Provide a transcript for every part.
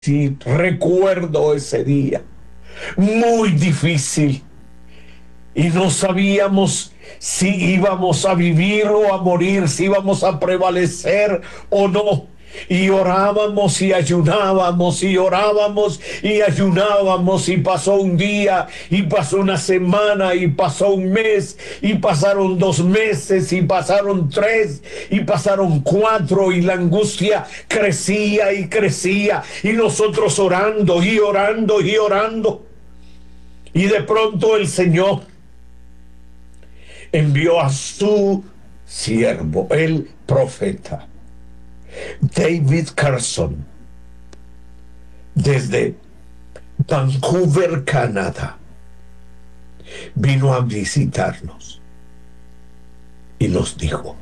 Sí, recuerdo ese día, muy difícil, y no sabíamos si íbamos a vivir o a morir, si íbamos a prevalecer o no. Y orábamos y ayunábamos y orábamos y ayunábamos, y pasó un día y pasó una semana y pasó un mes y pasaron 2 meses y pasaron 3 y pasaron 4, y la angustia crecía y crecía, y nosotros orando y orando y orando. Y de pronto el Señor envió a su siervo, el profeta David Carson, desde Vancouver, Canadá. Vino a visitarnos y nos dijo: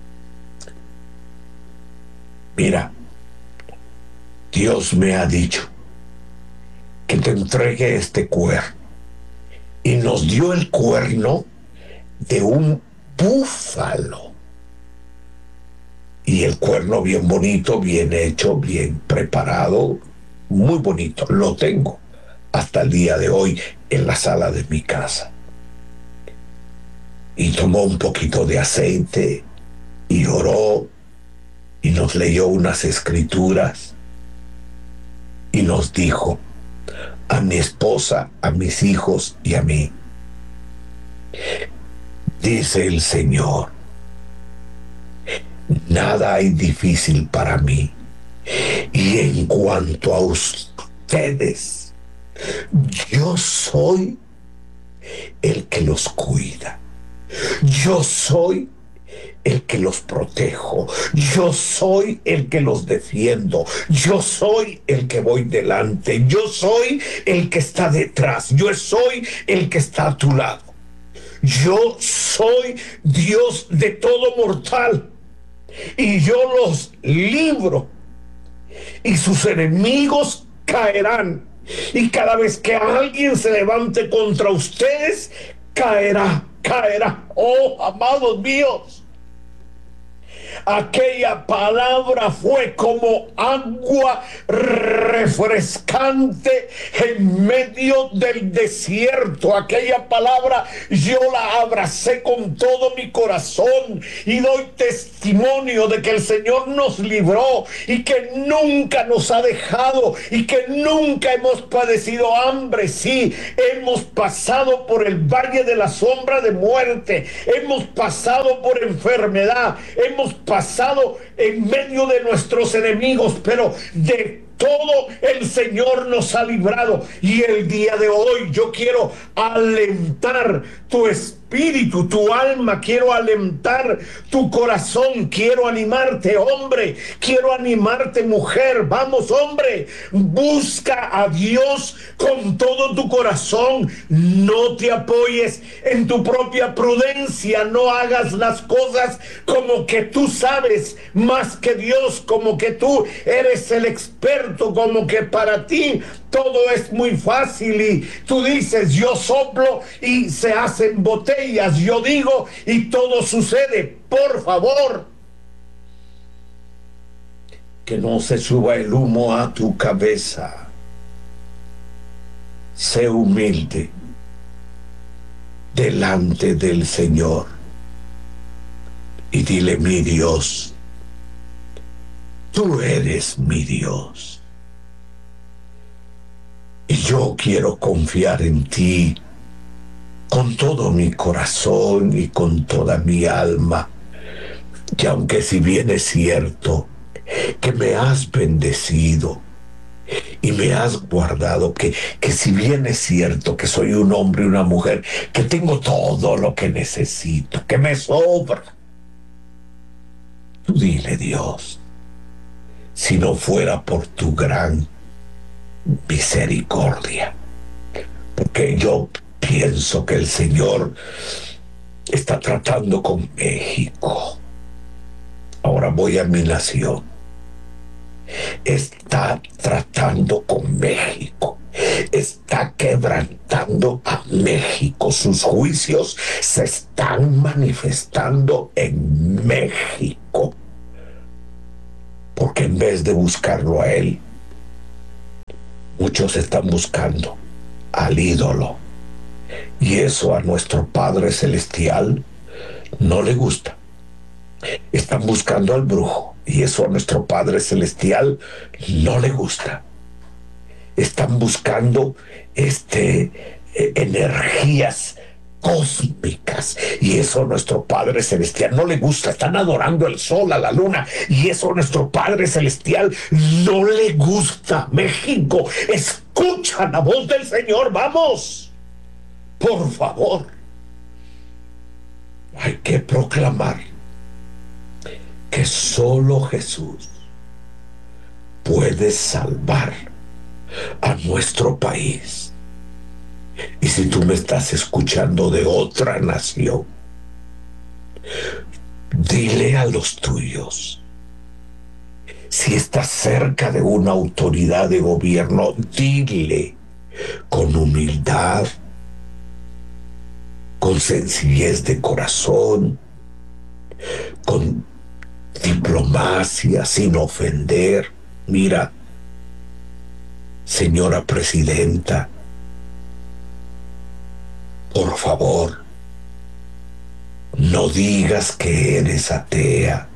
mira, Dios me ha dicho que te entregue este cuerno. Y nos dio el cuerno de un búfalo. Y el cuerno bien bonito, bien hecho, bien preparado, muy bonito. Lo tengo hasta el día de hoy en la sala de mi casa. Y tomó un poquito de aceite y oró y nos leyó unas escrituras y nos dijo, a mi esposa, a mis hijos y a mí: dice el Señor, nada hay difícil para mí. Y en cuanto a ustedes, yo soy el que los cuida. Yo soy el que los protejo. Yo soy el que los defiendo. Yo soy el que voy delante. Yo soy el que está detrás. Yo soy el que está a tu lado. Yo soy Dios de todo mortal, y yo los libro, y sus enemigos caerán. Y cada vez que alguien se levante contra ustedes, caerá, caerá. Oh, amados míos, aquella palabra fue como agua refrescante en medio del desierto. Aquella palabra yo la abracé con todo mi corazón y doy testimonio de que el Señor nos libró y que nunca nos ha dejado y que nunca hemos padecido hambre. Sí, hemos pasado por el valle de la sombra de muerte, hemos pasado por enfermedad, hemos pasado en medio de nuestros enemigos, pero de todo el Señor nos ha librado. Y el día de hoy yo quiero alentar tu espíritu, tu alma, quiero alentar tu corazón, quiero animarte, hombre, quiero animarte, mujer. Vamos, hombre, busca a Dios con todo tu corazón. No te apoyes en tu propia prudencia, no hagas las cosas como que tú sabes más que Dios, como que tú eres el experto, como que para ti todo es muy fácil y tú dices, yo soplo y se hacen botellas, yo digo y todo sucede. Por favor, que no se suba el humo a tu cabeza. Sé humilde delante del Señor y dile: mi Dios, tú eres mi Dios, y yo quiero confiar en ti con todo mi corazón y con toda mi alma. Y aunque si bien es cierto que me has bendecido y me has guardado, que si bien es cierto que soy un hombre y una mujer, que tengo todo lo que necesito, que me sobra, tú dile: Dios, si no fuera por tu gran misericordia, porque yo pienso que el Señor está tratando con México. Ahora voy a mi nación. Está tratando con México. Está quebrantando a México. Sus juicios se están manifestando en México. Porque en vez de buscarlo a Él, Muchos están buscando al ídolo y eso a nuestro Padre Celestial no le gusta. Están buscando al brujo y eso a nuestro Padre Celestial no le gusta. Están buscando energías cósmicas y eso a nuestro Padre Celestial no le gusta. Están adorando el sol, a la luna y eso a nuestro Padre Celestial no le gusta. México, escucha la voz del Señor, vamos, por favor. Hay que proclamar que solo Jesús puede salvar a nuestro país. Y si tú me estás escuchando de otra nación, dile a los tuyos. Si estás cerca de una autoridad de gobierno, dile con humildad, con sencillez de corazón, con diplomacia, sin ofender. Mira, señora presidenta, por favor, no digas que eres atea.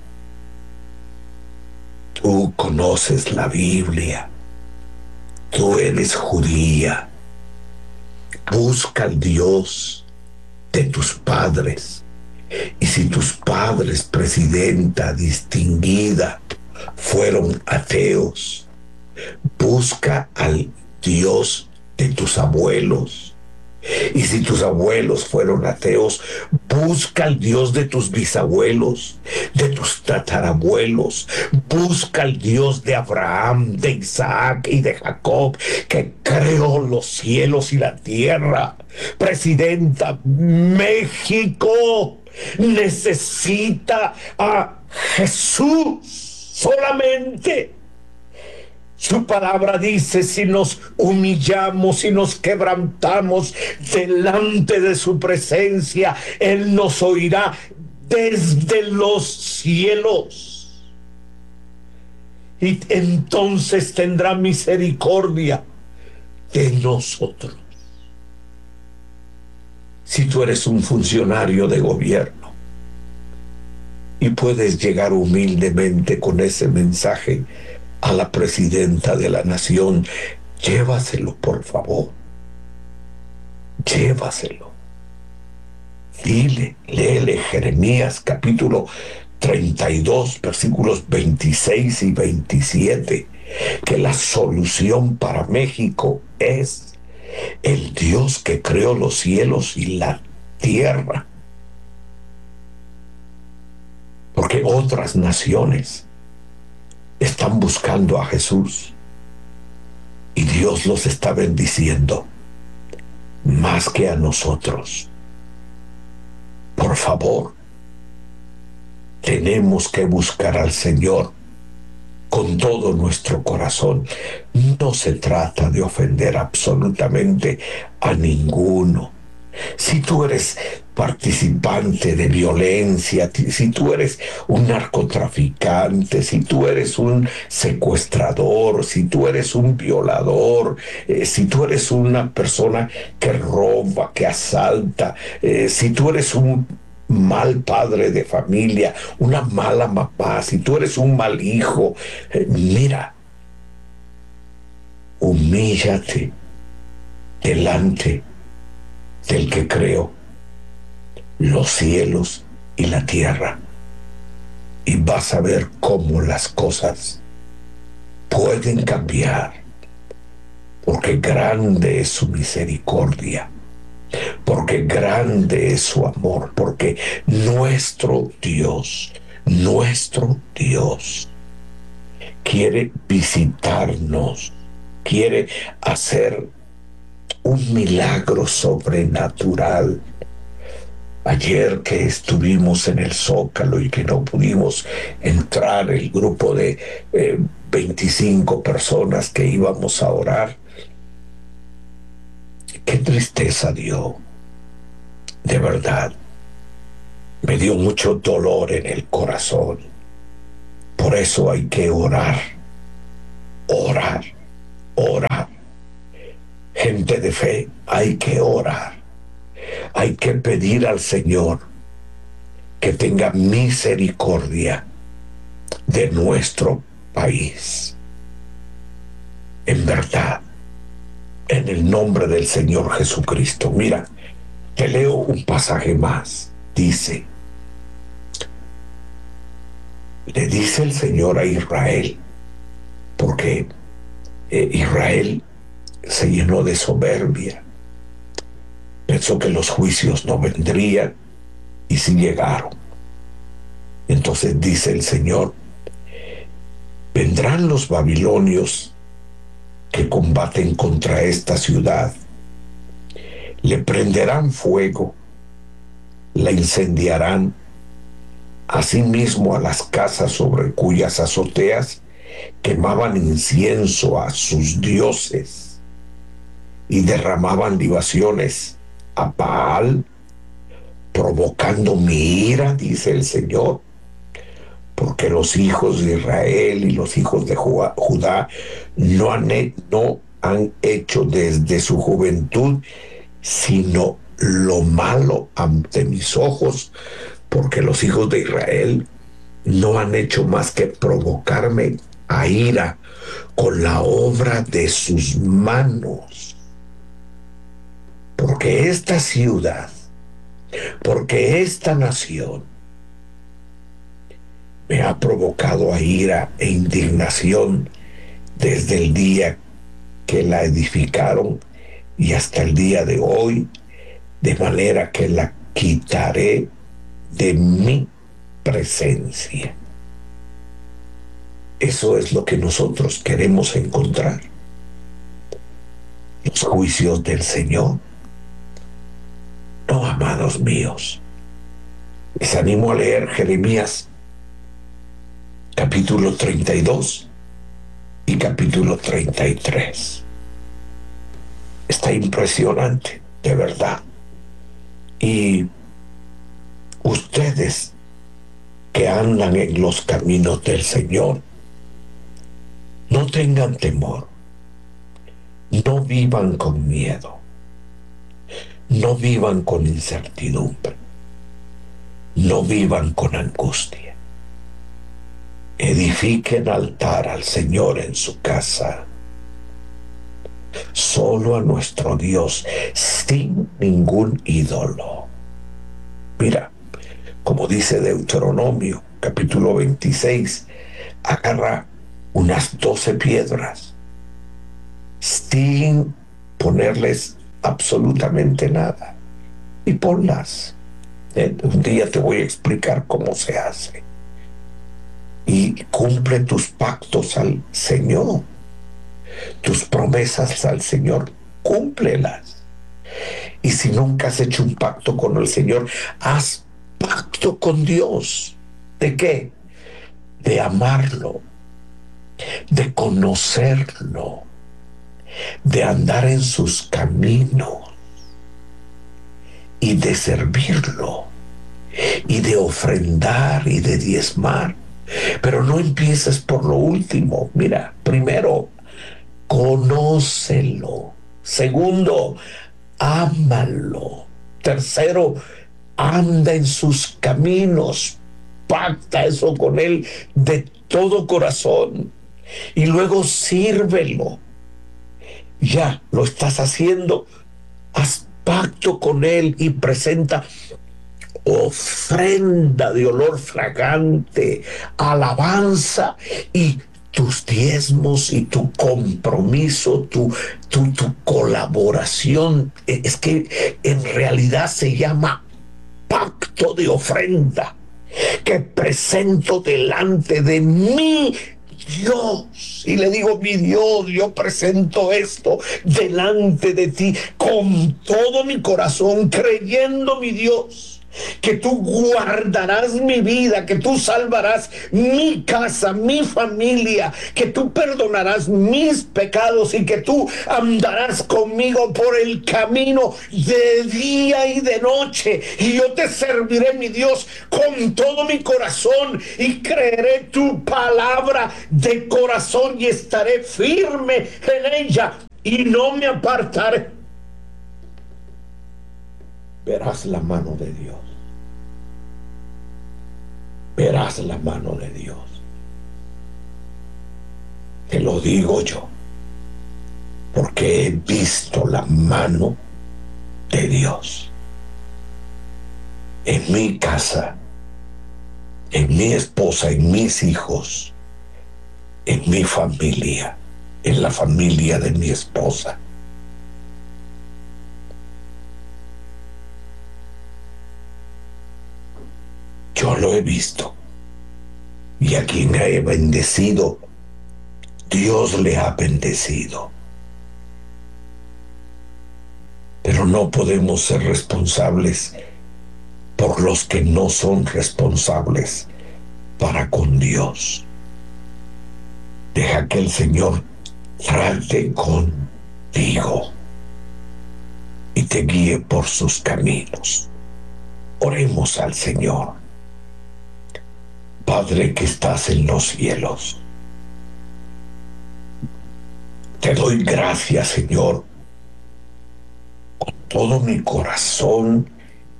Tú conoces la Biblia. Tú eres judía. Busca al Dios de tus padres. Y si tus padres, presidenta distinguida, fueron ateos, busca al Dios de tus abuelos. Y si tus abuelos fueron ateos, busca al Dios de tus bisabuelos, de tus tatarabuelos. Busca al Dios de Abraham, de Isaac y de Jacob, que creó los cielos y la tierra. Presidenta, México necesita a Jesús solamente. Su palabra dice, si nos humillamos y nos quebrantamos delante de su presencia, Él nos oirá desde los cielos. Y entonces tendrá misericordia de nosotros. Si tú eres un funcionario de gobierno y puedes llegar humildemente con ese mensaje a la presidenta de la nación, llévaselo, por favor. Llévaselo. Dile, léele Jeremías capítulo 32, versículos 26 y 27, que la solución para México es el Dios que creó los cielos y la tierra. Porque otras naciones están buscando a Jesús y Dios los está bendiciendo más que a nosotros. Por favor, tenemos que buscar al Señor con todo nuestro corazón. No se trata de ofender absolutamente a ninguno. Si tú eres participante de violencia, si tú eres un narcotraficante, si tú eres un secuestrador, si tú eres un violador, si tú eres una persona que roba, que asalta, si tú eres un mal padre de familia, una mala mamá, si tú eres un mal hijo, mira, humíllate delante del que creó los cielos y la tierra y vas a ver cómo las cosas pueden cambiar, porque grande es su misericordia, porque grande es su amor, porque nuestro Dios quiere visitarnos, quiere hacer un milagro sobrenatural. Ayer que estuvimos en el Zócalo y que no pudimos entrar, el grupo de 25 personas que íbamos a orar, qué tristeza dio, de verdad. Me dio mucho dolor en el corazón. Por eso hay que orar, orar, orar. Gente de fe, hay que orar, hay que pedir al Señor que tenga misericordia de nuestro país. En verdad, en el nombre del Señor Jesucristo. Mira, te leo un pasaje más. Dice, le dice el Señor a Israel, porque Israel se llenó de soberbia, pensó que los juicios no vendrían y sí llegaron. Entonces dice el Señor, vendrán los babilonios que combaten contra esta ciudad, le prenderán fuego, la incendiarán, asimismo a las casas sobre cuyas azoteas quemaban incienso a sus dioses y derramaban libaciones a Baal, provocando mi ira, dice el Señor, porque los hijos de Israel y los hijos de Judá no han hecho desde su juventud sino lo malo ante mis ojos, porque los hijos de Israel no han hecho más que provocarme a ira con la obra de sus manos. Porque esta ciudad, porque esta nación me ha provocado a ira e indignación desde el día que la edificaron y hasta el día de hoy, de manera que la quitaré de mi presencia. Eso es lo que nosotros queremos encontrar. Los juicios del Señor. No, amados míos. Les animo a leer Jeremías capítulo 32 y capítulo 33. Está impresionante, de verdad. Y ustedes que andan en los caminos del Señor, no tengan temor, no vivan con miedo, no vivan con incertidumbre, no vivan con angustia. Edifiquen altar al Señor en su casa, solo a nuestro Dios, sin ningún ídolo. Mira, como dice Deuteronomio, capítulo 26, agarra unas 12 piedras, sin ponerles absolutamente nada, y ponlas. Un día te voy a explicar cómo se hace. Y cumple tus pactos al Señor, tus promesas al Señor, cúmplelas. Y si nunca has hecho un pacto con el Señor, haz pacto con Dios. ¿De qué? De amarlo, de conocerlo, de andar en sus caminos y de servirlo y de ofrendar y de diezmar. Pero no empieces por lo último. Mira, primero, conócelo. Segundo, ámalo. Tercero, anda en sus caminos. Pacta eso con él de todo corazón. Y luego sírvelo. Ya lo estás haciendo. Haz pacto con él y presenta ofrenda de olor fragante, alabanza y tus diezmos y tu compromiso, tu colaboración. Es que en realidad se llama pacto de ofrenda que presento delante de mi Dios. Y le digo, mi Dios, yo presento esto delante de ti con todo mi corazón, creyendo, mi Dios, que tú guardarás mi vida, que tú salvarás mi casa, mi familia, que tú perdonarás mis pecados y que tú andarás conmigo por el camino de día y de noche. Y yo te serviré, mi Dios, con todo mi corazón y creeré tu palabra de corazón y estaré firme en ella. y no me apartaré. Verás la mano de Dios. Verás la mano de Dios. Te lo digo yo, porque he visto la mano de Dios en mi casa, en mi esposa, en mis hijos, en mi familia, en la familia de mi esposa. Yo lo he visto. Y a quien he bendecido, Dios le ha bendecido. Pero no podemos ser responsables por los que no son responsables para con Dios. Deja que el Señor trate contigo y te guíe por sus caminos. Oremos al Señor. Padre que estás en los cielos, te doy gracias, Señor, con todo mi corazón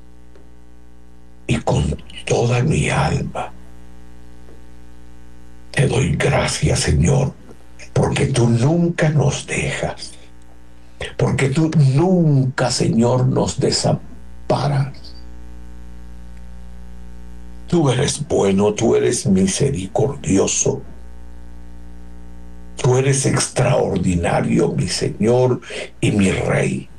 y con toda mi alma. Te doy gracias, Señor, porque tú nunca nos dejas, porque tú nunca, Señor, nos desamparas. Tú eres bueno, tú eres misericordioso, tú eres extraordinario, mi Señor y mi Rey.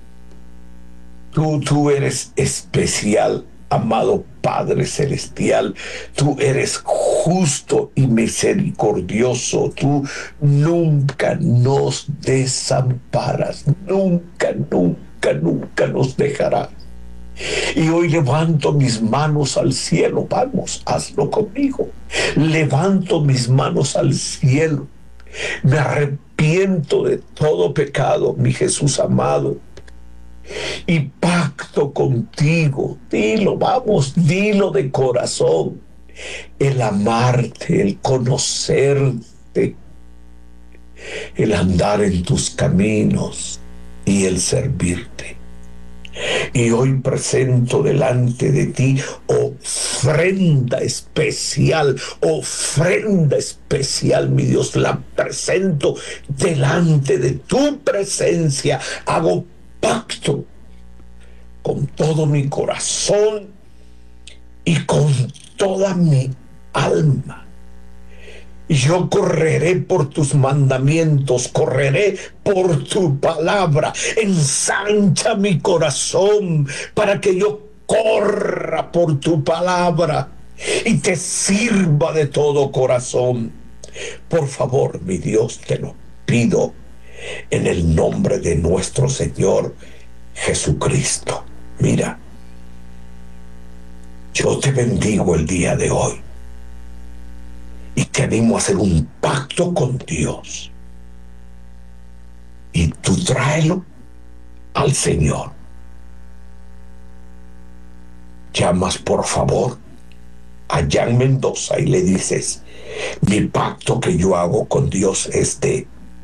Tú eres especial, amado Padre Celestial. Tú eres justo y misericordioso. Tú nunca nos desamparas. Nunca, nunca, nunca nos dejarás. Y hoy levanto mis manos al cielo. Vamos, hazlo conmigo. Levanto mis manos al cielo. Me arrepiento de todo pecado, mi Jesús amado. Y pacto contigo. Dilo, vamos, dilo de corazón. El amarte, el conocerte, el andar en tus caminos y el servirte. Y hoy presento delante de ti ofrenda especial, mi Dios, la presento delante de tu presencia. Hago pacto con todo mi corazón y con toda mi alma. Yo correré por tus mandamientos, correré por tu palabra. Ensancha mi corazón para que yo corra por tu palabra y te sirva de todo corazón. Por favor, mi Dios, te lo pido en el nombre de nuestro Señor Jesucristo. Mira, yo te bendigo el día de hoy. Y te animo a hacer un pacto con Dios. Y tú tráelo al Señor. Llamas por favor a Jan Mendoza y le dices: mi pacto que yo hago con Dios es de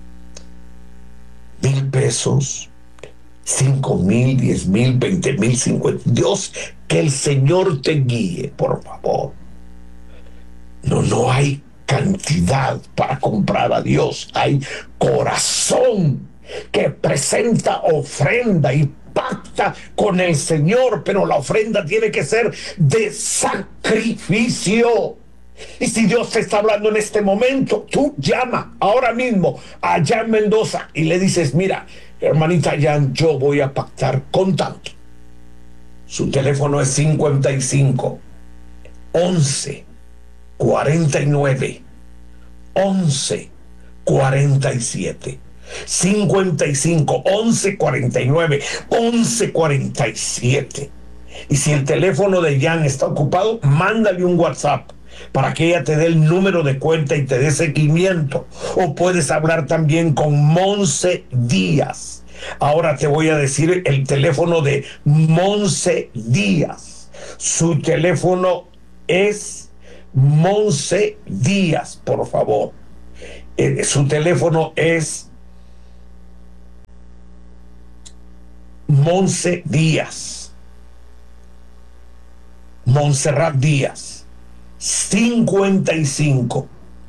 1,000 pesos, 5,000, 10,000, 20,000, 50. Dios, que el Señor te guíe, por favor. No hay cantidad para comprar a Dios. Hay corazón que presenta ofrenda y pacta con el Señor, pero la ofrenda tiene que ser de sacrificio. Y si Dios te está hablando en este momento, tú llama ahora mismo a Jan Mendoza y le dices: mira, hermanita Jan, yo voy a pactar con tanto. Su teléfono es 55 11 49 11 47. 55 11 49 11 47. Y si el teléfono de Jan está ocupado, mándale un WhatsApp para que ella te dé el número de cuenta y te dé seguimiento. O puedes hablar también con Monse Díaz. Ahora te voy a decir el teléfono de Monse Díaz. Su teléfono es Monse Díaz, por favor. Su teléfono es Monse Díaz. Montserrat Díaz. 55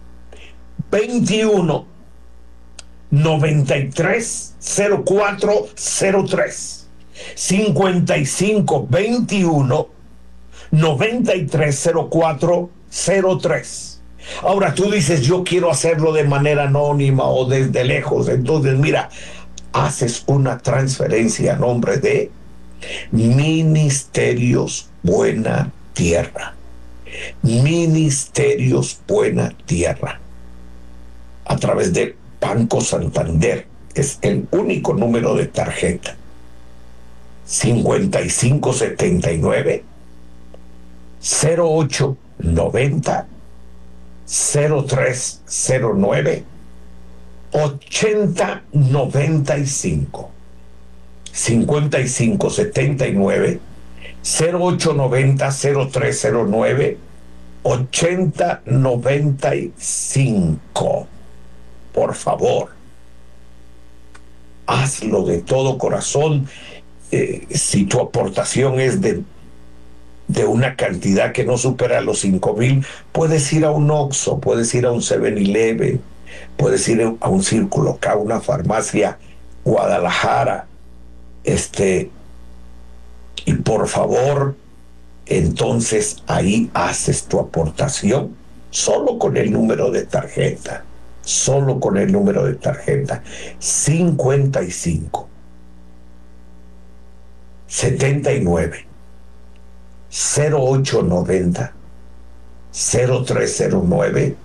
21 93 0403. 55 21 93 0403. Ahora tú dices, yo quiero hacerlo de manera anónima o desde lejos. Entonces, mira, haces una transferencia a nombre de Ministerios Buena Tierra. Ministerios Buena Tierra. A través de Banco Santander. Es el único número de tarjeta. 5579 0890 0309 8095. 5579 0890 0309 8095. Por favor, hazlo de todo corazón. Si tu aportación es de una cantidad que no supera los 5,000, puedes ir a un Oxxo, puedes ir a un 7-Eleven, puedes ir a un Círculo K, una farmacia Guadalajara, y por favor, entonces ahí haces tu aportación solo con el número de tarjeta, 55 79 0890 0309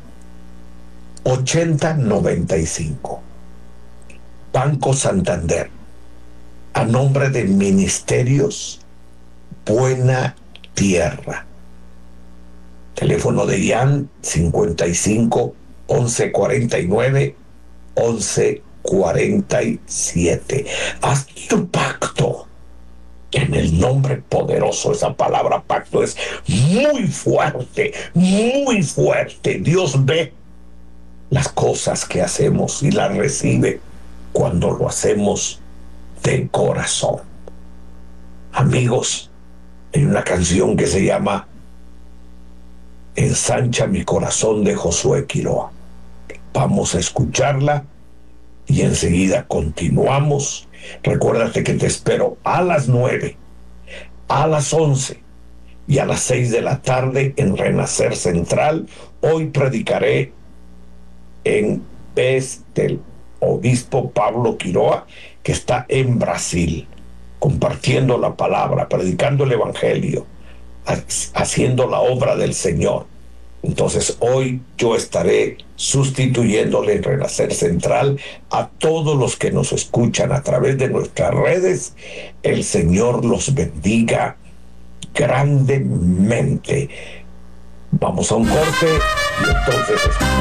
8095. Banco Santander, a nombre de Ministerios Buena Tierra. Teléfono de Ian 55 11 49 11 47. Haz tu pacto en el nombre poderoso. Esa palabra pacto es muy fuerte, muy fuerte. Dios ve las cosas que hacemos y las recibe cuando lo hacemos de corazón. Amigos, hay una canción que se llama Ensancha mi corazón, de Josué Quiroa. Vamos a escucharla y enseguida continuamos. Recuérdate que te espero a las 9, a las 11 y a las 6 de la tarde en Renacer Central. Hoy predicaré en vez del obispo Pablo Quiroa, que está en Brasil, compartiendo la palabra, predicando el evangelio, haciendo la obra del Señor. Entonces hoy yo estaré sustituyéndole en Renacer Central a todos los que nos escuchan a través de nuestras redes. El Señor los bendiga grandemente. Vamos a un corte y entonces...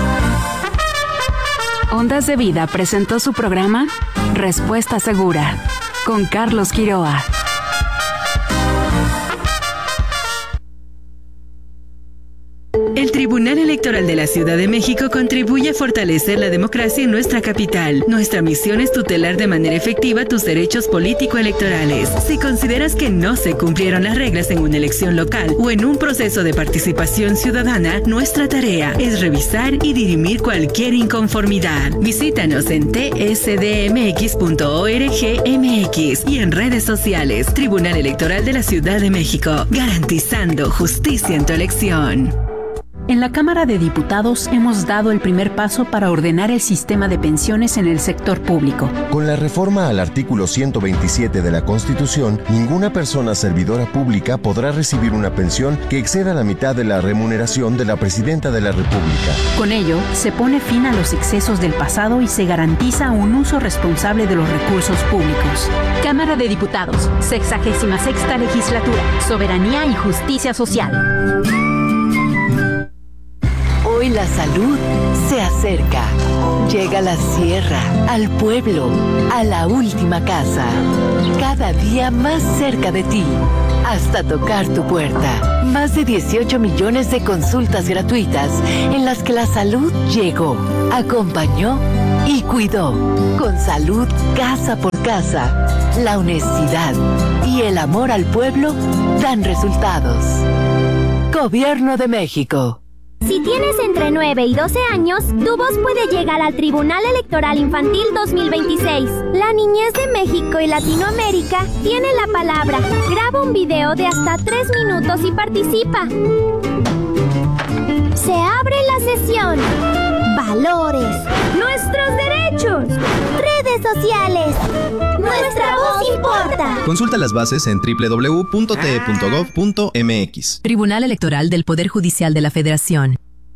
Ondas de Vida presentó su programa Respuesta Segura con Carlos Quiroa. El Tribunal Electoral de la Ciudad de México contribuye a fortalecer la democracia en nuestra capital. Nuestra misión es tutelar de manera efectiva tus derechos político-electorales. Si consideras que no se cumplieron las reglas en una elección local o en un proceso de participación ciudadana, nuestra tarea es revisar y dirimir cualquier inconformidad. Visítanos en tsdmx.org.mx y en redes sociales. Tribunal Electoral de la Ciudad de México, garantizando justicia en tu elección. En la Cámara de Diputados hemos dado el primer paso para ordenar el sistema de pensiones en el sector público. Con la reforma al artículo 127 de la Constitución, ninguna persona servidora pública podrá recibir una pensión que exceda la mitad de la remuneración de la Presidenta de la República. Con ello, se pone fin a los excesos del pasado y se garantiza un uso responsable de los recursos públicos. Cámara de Diputados, 66ª Legislatura, Soberanía y Justicia Social. Hoy la salud se acerca. Llega a la sierra, al pueblo, a la última casa. Cada día más cerca de ti, hasta tocar tu puerta. Más de 18 millones de consultas gratuitas en las que la salud llegó, acompañó y cuidó. Con salud casa por casa, la honestidad y el amor al pueblo dan resultados. Gobierno de México. Si tienes entre 9 y 12 años, tu voz puede llegar al Tribunal Electoral Infantil 2026. La niñez de México y Latinoamérica tiene la palabra. Graba un video de hasta 3 minutos y participa. Se abre la sesión. Valores. Nuestros derechos. Redes sociales. Nuestra voz importa. Consulta las bases en www.te.gov.mx. Tribunal Electoral del Poder Judicial de la Federación.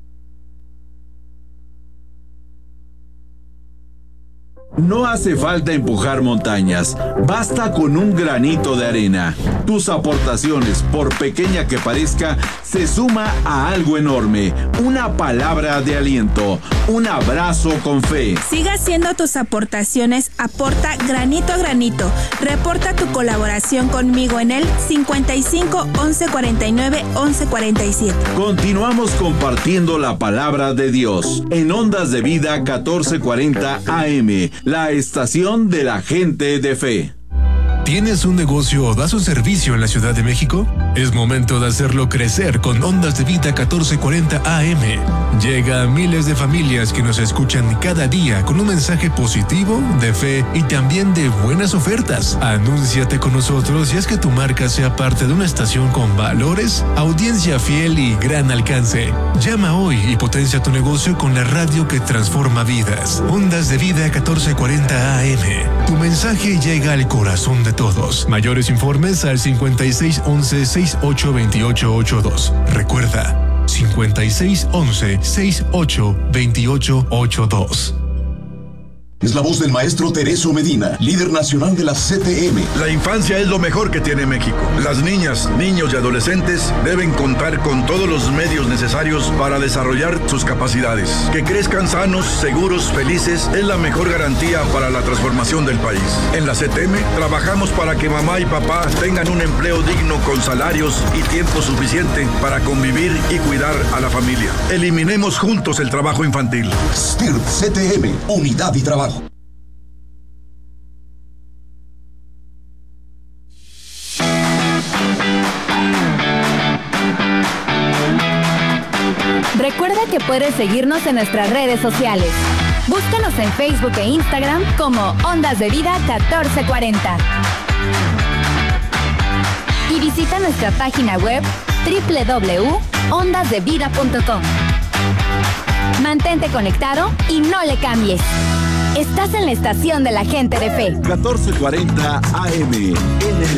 No hace falta empujar montañas, basta con un granito de arena. Tus aportaciones, por pequeña que parezca, se suma a algo enorme. Una palabra de aliento, un abrazo con fe. Siga haciendo tus aportaciones, aporta granito a granito. Reporta tu colaboración conmigo en el 55 11 49 11 47. Continuamos compartiendo la palabra de Dios en Ondas de Vida 1440 AM. La estación de la gente de fe. ¿Tienes un negocio o das un servicio en la Ciudad de México? Es momento de hacerlo crecer con Ondas de Vida 1440 AM. Llega a miles de familias que nos escuchan cada día con un mensaje positivo, de fe y también de buenas ofertas. Anúnciate con nosotros y haz que tu marca sea parte de una estación con valores, audiencia fiel y gran alcance. Llama hoy y potencia tu negocio con la radio que transforma vidas. Ondas de Vida 1440 AM. Tu mensaje llega al corazón de todos. Mayores informes al 5611-682882. Recuerda, 5611-682882. Es la voz del maestro Tereso Medina, líder nacional de la CTM. La infancia es lo mejor que tiene México. Las niñas, niños y adolescentes deben contar con todos los medios necesarios para desarrollar sus capacidades. Que crezcan sanos, seguros, felices es la mejor garantía para la transformación del país. En la CTM trabajamos para que mamá y papá tengan un empleo digno con salarios y tiempo suficiente para convivir y cuidar a la familia. Eliminemos juntos el trabajo infantil. STIRT CTM, unidad y trabajo. Recuerda que puedes seguirnos en nuestras redes sociales. Búscanos en Facebook e Instagram como Ondas de Vida 1440. Y visita nuestra página web www.ondasdevida.com. Mantente conectado y no le cambies. Estás en la estación de la gente de fe. 1440 AM.